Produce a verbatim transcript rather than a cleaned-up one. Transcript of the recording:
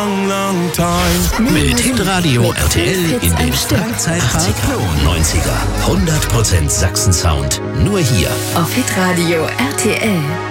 long, long time. Mit Hitradio R T L in den achtziger, neunziger, hundert Prozent Sachsen-Sound. Nur hier auf Hitradio R T L.